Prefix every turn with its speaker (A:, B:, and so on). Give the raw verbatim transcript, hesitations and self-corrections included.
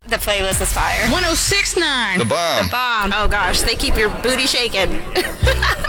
A: The playlist is fire.
B: one oh six point nine.
C: The bomb.
A: Bomb. Oh gosh, they keep your booty shaking.